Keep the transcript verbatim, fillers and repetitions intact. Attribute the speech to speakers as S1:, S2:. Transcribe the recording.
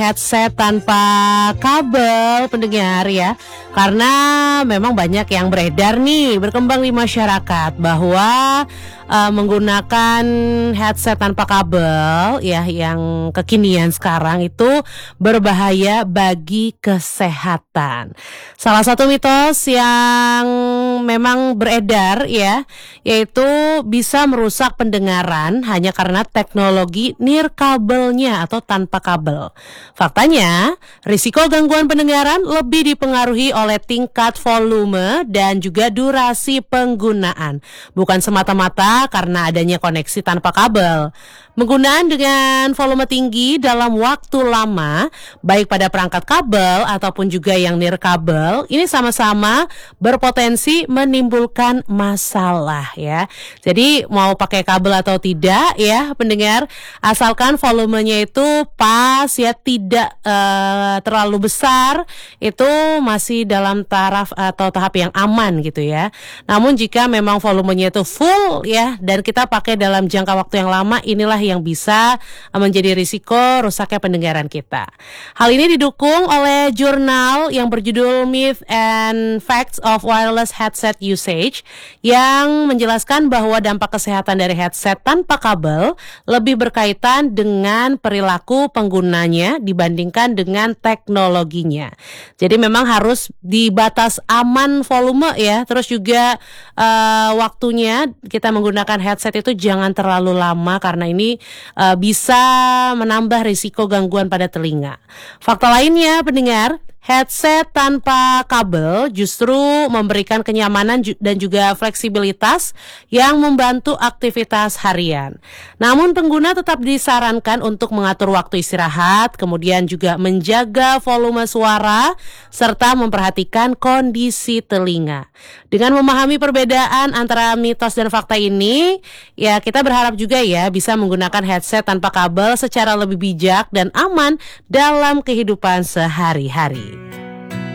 S1: headset tanpa kabel pendengar ya. Karena memang banyak yang beredar nih, berkembang di masyarakat bahwa uh, menggunakan headset tanpa kabel ya yang kekinian sekarang itu berbahaya bagi kesehatan. Salah satu mitos yang memang beredar ya, yaitu bisa merusak pendengaran hanya karena teknologi nirkabelnya atau tanpa kabel. Faktanya, risiko gangguan pendengaran lebih dipengaruhi oleh tingkat volume dan juga durasi penggunaan, bukan semata-mata karena adanya koneksi tanpa kabel. Penggunaan dengan volume tinggi dalam waktu lama, baik pada perangkat kabel ataupun juga yang nirkabel, ini sama-sama berpotensi menimbulkan masalah ya. Jadi mau pakai kabel atau tidak ya pendengar, asalkan volumenya itu pas ya, tidak uh, terlalu besar, itu masih dalam taraf atau tahap yang aman gitu ya. Namun jika memang volumenya itu full ya, dan kita pakai dalam jangka waktu yang lama, inilah yang bisa menjadi risiko rusaknya pendengaran kita. Hal ini didukung oleh jurnal yang berjudul Myth and Facts of Wireless Headset Usage yang menjelaskan bahwa dampak kesehatan dari headset tanpa kabel lebih berkaitan dengan perilaku penggunanya dibandingkan dengan teknologinya. Jadi memang harus di batas aman volume ya, terus juga uh, waktunya kita menggunakan headset itu jangan terlalu lama karena ini uh, bisa menambah risiko gangguan pada telinga. Fakta lainnya pendengar, headset tanpa kabel justru memberikan kenyamanan dan juga fleksibilitas yang membantu aktivitas harian. Namun pengguna tetap disarankan untuk mengatur waktu istirahat, kemudian juga menjaga volume suara, serta memperhatikan kondisi telinga. Dengan memahami perbedaan antara mitos dan fakta ini, ya kita berharap juga ya bisa menggunakan headset tanpa kabel secara lebih bijak dan aman dalam kehidupan sehari-hari.